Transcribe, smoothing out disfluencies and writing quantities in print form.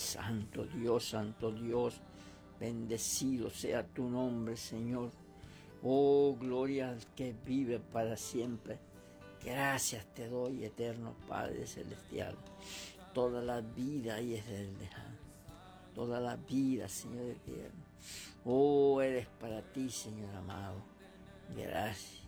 Santo Dios, bendecido sea tu nombre, Señor. Oh, gloria al que vive para siempre. Gracias te doy, eterno Padre Celestial. Toda la vida y es del lejano. Toda la vida, Señor eterno. Oh, eres para ti, Señor amado. Gracias.